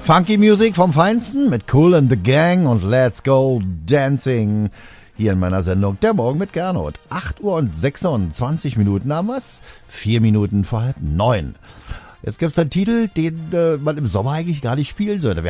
Funky Music vom Feinsten mit Kool and the Gang und Let's Go Dancing. Hier in meiner Sendung Der Morgen mit Gernot. 8 Uhr und 26 Minuten haben wir's. 4 Minuten vor 8:30. Jetzt gibt's einen Titel, den man im Sommer eigentlich gar nicht spielen sollte.